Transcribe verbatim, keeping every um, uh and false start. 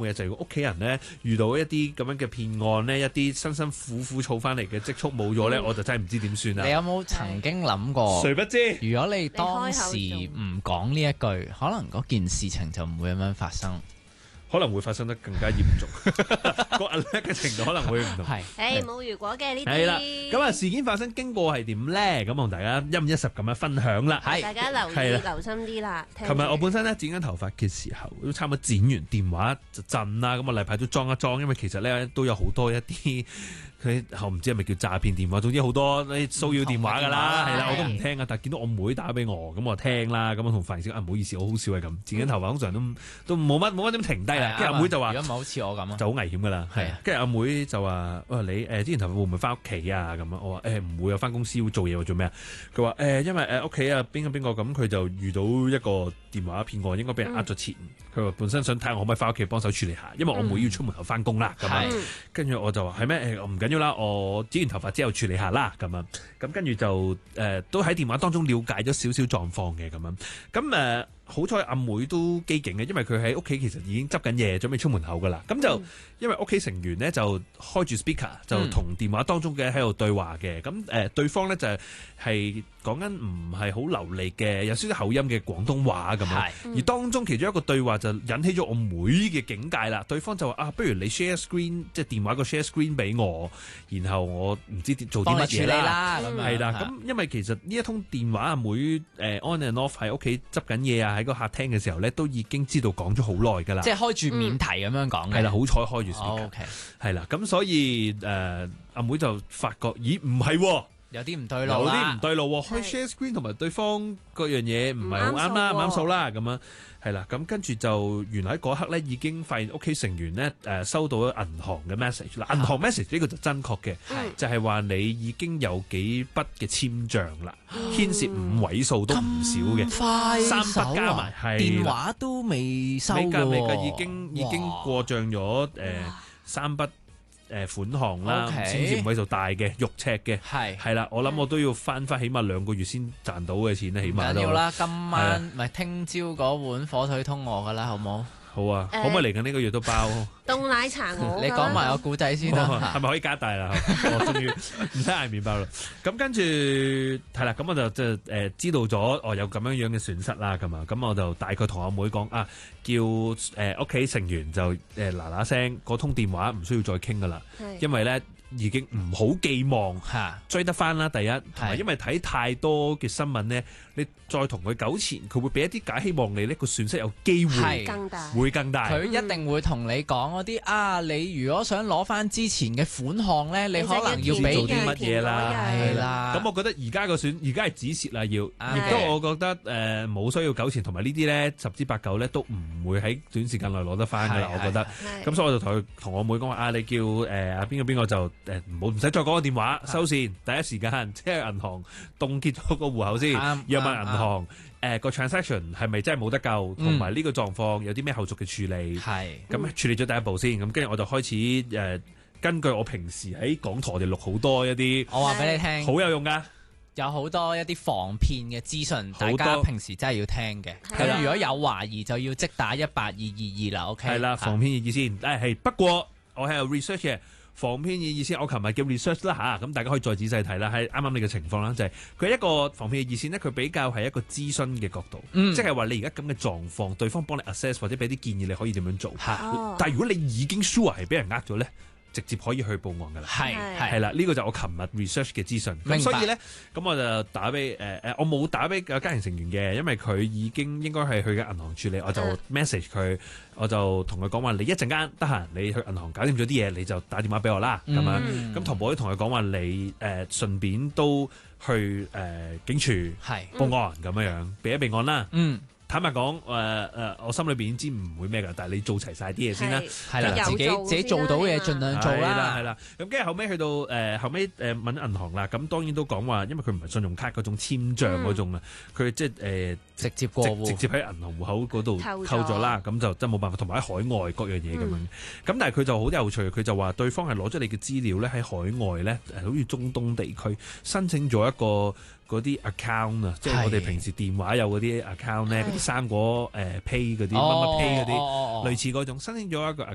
每日就係屋企人咧遇到一啲咁樣嘅騙案咧，一啲辛辛苦苦儲翻嚟嘅積蓄冇咗咧，我就真係唔知點算啦。 你有冇曾經諗過？ 誰不知？ 如果你當時唔講呢一句，可能嗰件事情就唔會咁樣發生。 可能會發生得更加嚴重，個 alert 嘅程度可能會唔同。 係， 誒冇如果嘅呢啲。 係啦，咁啊事件發生經過係點咧？咁同大家一五一十咁樣分享啦。 係大家留意留心啲啦。 琴日我本身咧剪緊頭髮嘅時候，都差唔多剪完電話就震啦，咁啊例牌都裝一裝，因為其實咧都有好多一啲佢我唔知係咪叫詐騙電話，總之好多啲騷擾電話㗎啦，係啦，我都唔聽啊，但係見到我妹打俾我，咁我聽啦，咁我同髮型師啊唔好意思，我好少係咁剪緊頭髮，通常都都冇乜冇乜點停低啦，跟住阿妹就話。 如果唔係好似我咁啊， 就好危險噶啦，係啊。跟住阿妹就話：，哇，你誒之前頭髮會唔會翻屋企啊？咁樣我話：誒唔會啊，翻公司會做嘢，會做咩啊？佢話：誒因為誒屋企啊邊個邊個咁，佢就遇到一個電話騙案，應該俾人呃咗錢。佢話本身想睇下我可唔可以翻屋企幫手處理下，因為我妹要出門口翻工啦。咁樣，跟住我就話：係咩？誒唔緊要啦，我剪完頭髮之後處理下啦。咁樣，咁跟住就誒都喺電話當中了解咗少少狀況嘅咁樣。咁誒。好彩阿妹都機警嘅，因為佢喺屋企其實已經執緊嘢，準備出門口噶啦。咁就、嗯、因為屋企成員咧就開住 speaker，就同電話當中嘅喺度對話嘅。咁誒、呃、對方咧就係講緊唔係好流利嘅，有少少口音嘅廣東話咁樣。而當中其中一個對話就引起咗我妹嘅警戒啦。對方就話啊，不如你 share screen， 即係電話個 share screen 俾我，然後我唔知做啲乜嘢啦。係啦，咁因為其實呢一通電話阿妹誒 on and off 喺屋企執緊嘢啊。喺個客廳嘅時候咧，都已經知道講咗好耐㗎啦。即係開住免提咁樣講嘅。係啦，好彩開住 speaker。OK。係啦，咁所以誒，阿、呃、妹就發覺，咦，唔係喎。有啲唔對路，有啲唔對路喎。開 share screen 同埋對方各樣嘢唔係好啱啦，唔啱數啦，咁樣係啦。咁跟住就原來喺嗰刻咧，已經發現屋企成員咧誒、呃、收到咗銀行嘅 message 啦。銀行 message 呢個就真確嘅，就係話你已經有幾筆嘅簽帳啦，牽涉五位數都唔少嘅，三筆加埋，係電話都未收㗎，未㗎，已經已經過帳咗誒三筆。誒款項啦，先至唔係就大嘅肉赤嘅，係係啦，我諗我都要翻翻起碼兩個月先賺到嘅錢咧，起碼都緊要啦。今晚唔係聽朝嗰碗火腿通我噶啦，好冇？好啊，可唔可以嚟緊呢個月都包凍奶茶我？ 你講埋個故仔先啦， 係咪可以加大啦？我終於唔使嗌麵包啦。咁跟住係啦，咁我就即係誒知道咗哦有咁樣樣嘅損失啦，咁啊，咁我就大概同阿妹講啊，叫誒屋企成員就誒嗱嗱聲嗰通電話唔需要再傾噶啦，因為咧。已經唔好寄望追得翻啦，第一，同埋因為睇太多嘅新聞咧，你再同佢糾纏，佢會俾一啲假希望你呢個損失有機會更大，會更大。佢一定會同你講嗰啲啊，你如果想攞翻之前嘅款項咧，你可能要俾做啲乜嘢啦，係啦。咁我覺得而家個損，而家係止蝕啦，要亦都我覺得誒冇需要糾纏，同埋呢啲咧十之八九咧都唔會喺短時間內攞得翻噶啦，我覺得。咁所以我就同佢同我妹講話啊，你叫誒啊邊個邊個就。誒唔好唔使再講個電話收線，第一時間即係銀行凍結咗個戶口先，約問銀行誒個 transaction 係咪真係冇得救，同埋呢個狀況有啲咩後續嘅處理，係咁、嗯、處理咗第一步先，咁跟住我就開始誒、呃、根據我平時喺港台我哋錄好多一啲，我話俾你聽，好有用㗎。有好多一啲防騙嘅資訊，大家平時真係要聽嘅。咁如果有懷疑就要即打一八二二二啦。OK，係啦，防騙熱線先。誒係不過我係有 research 嘅。防騙嘅意思，我琴日叫 research 啦吓，咁大家可以再仔細睇啦，係啱啱你嘅情況啦，就係佢一個防騙嘅意思咧，佢比較係一個諮詢嘅角度，嗯、即係話你而家咁嘅狀況，對方幫你 assess 或者俾啲建議，你可以點樣做。哦、但係如果你已經 sure 係俾人呃咗咧，直接可以去報案噶啦，係係啦，呢、這個就我琴日 research 嘅資訊。咁所以咧，咁我就打俾誒誒，我冇打俾家庭成員嘅，因為佢已經應該係去嘅銀行處理，我就 message 佢，我就同佢講話，你一陣間得閒，你去銀行搞掂咗啲嘢，你就打電話俾我啦，咁樣、嗯。咁同步都同佢講話，你誒、呃、順便都去誒、呃、警署報案咁樣樣，備一備案啦。嗯。坦白講，誒、呃、誒，我心裏邊已經知唔會咩㗎，但係你做齊晒啲嘢先啦，係啦，自己自己做到嘅嘢盡量做啦，係啦，咁跟住後尾去到誒、呃、後尾誒問銀行啦，咁當然都講話，因為佢唔係信用卡嗰種簽帳嗰種啊，佢、嗯、即係誒、呃、直接過戶，直接喺銀行戶口嗰度扣咗啦，咁就真係冇辦法，同埋喺海外各樣嘢咁樣，咁、嗯、但係佢就好有趣，佢就話對方係攞咗你嘅資料咧喺海外咧，好似中東地區申請咗一個。嗰啲 account 啊，即係我哋平時電話有嗰啲 account 咧，嗰啲生果誒 pay 嗰啲乜乜 pay 嗰啲，類似嗰種申請咗一個。